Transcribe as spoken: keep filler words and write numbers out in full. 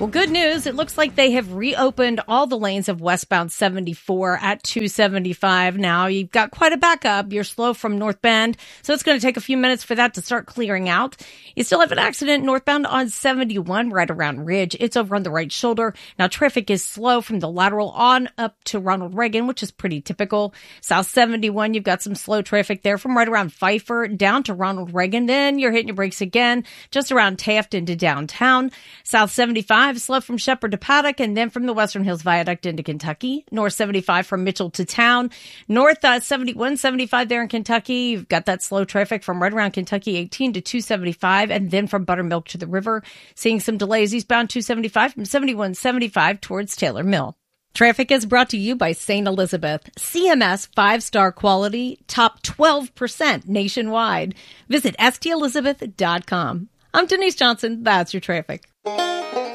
Well, good news. It looks like they have reopened all the lanes of westbound seventy-four at two seventy-five now. You've got quite a backup. You're slow from North Bend, so it's going to take a few minutes for that to start clearing out. You still have an accident northbound on seventy-one right around Ridge. It's over on the right shoulder. Now, traffic is slow from the lateral on up to Ronald Reagan, which is pretty typical. South seventy-one, you've got some slow traffic there from right around Pfeiffer down to Ronald Reagan. Then you're hitting your brakes again just around Taft into downtown. South seventy-five, slow from Shepherd to Paddock, and then from the Western Hills Viaduct into Kentucky. North seventy-five from Mitchell to town. North uh, seventy-one, seventy-five there in Kentucky. You've got that slow traffic from right around Kentucky eighteen to two seventy-five, and then from Buttermilk to the river. Seeing some delays eastbound two seventy-five from seventy-one seventy-five towards Taylor Mill. Traffic is brought to you by Saint Elizabeth. C M S five-star quality, top twelve percent nationwide. Visit S T Elizabeth dot com. I'm Denise Johnson. That's your traffic.